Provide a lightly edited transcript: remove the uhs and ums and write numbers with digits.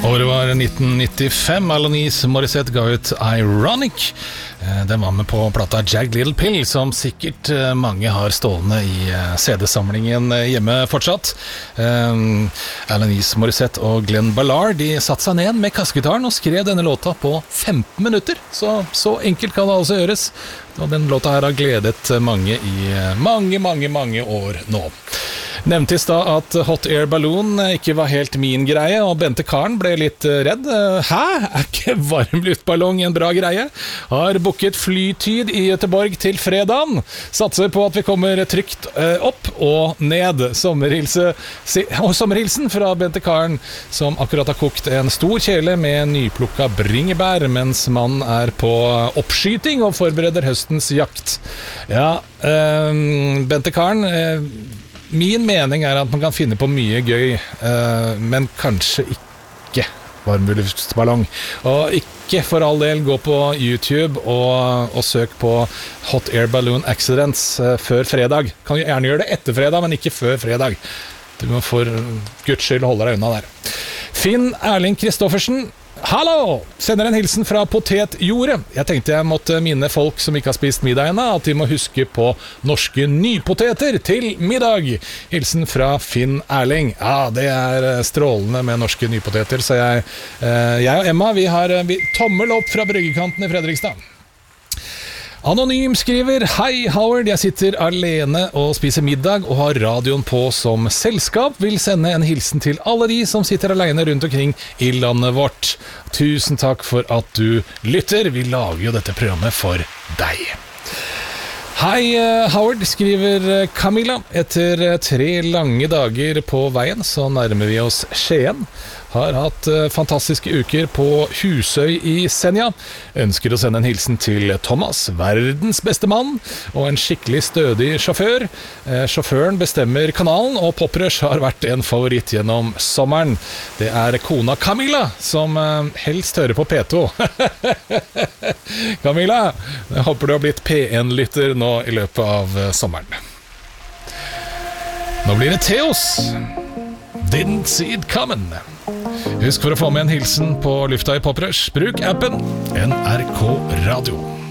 Året var 1995. Alanis Morissette ga ut Ironic. Den var med på plata Jagged Little Pill, som sikkert mange har stående i CD-samlingen hjemme fortsatt. Alanis Morissette og Glenn Ballard, de satte seg ned med kassegitaren og skrev denne låta på 15 minutter. Så enkelt kan det altså gjøres. Og den låta her har gledet mange i mange år nå. Nevnte i stad at Hot Air Balloon ikke var helt min greie, og Bente Karen ble litt redd. Hæ? Ikke varmluftballong en bra greie? Har booket flytid i Göteborg til fredagen. Satser på at vi kommer trygt opp og ned. Sommerhilsen fra Bente Karen, som akkurat har kokt en stor kjele med nyplukka bringebær, mens mannen er på oppskyting og forbereder høstens jakt. Ja, Bente Karen... Min mening er at man kan finne på mye gøy, men kanskje ikke varmluftballong. Og ikke for all del gå på YouTube og søk på Hot Air Balloon Accidents før fredag. Kan jo gjerne gjøre det etter fredag, men ikke før fredag. Du må for Guds skyld holde deg unna der. Finn Erling Kristoffersen. Hallo! Sender en hilsen fra Potetjordet. Jeg tenkte jeg måtte minne folk som ikke har spist middag ennå, at de må huske på norske nypoteter til middag. Hilsen fra Finn Erling. Ja, det er strålende med norske nypoteter, så jeg og Emma, vi har tommel opp fra bryggekanten i Fredrikstad. Anonym skriver: Hei Howard, jeg sitter alene og spiser middag og har radioen på som selskap. Vil sende en hilsen til alle de som sitter alene rundt omkring i landet vårt. Tusen takk for at du lytter. Vi lager jo dette programmet for deg. Hei Howard, skriver Camilla. Etter 3 lange dager på veien så nærmer vi oss Skien. Har hatt fantastiske uker på Husøy i Senja. Ønsker å sende en hilsen til Thomas, verdens beste mann, og en skikkelig stødig sjåfør. Sjåføren bestemmer kanalen, og Poprush har vært en favoritt gjennom sommeren. Det er kona Camilla som helst hører på P2. Camilla, jeg håper du har blitt P1-lytter nå i løpet av sommeren. Nå blir det Theos. Didn't see it coming. Husk for å få med en hilsen på lufta i Poprush. Bruk appen NRK Radio.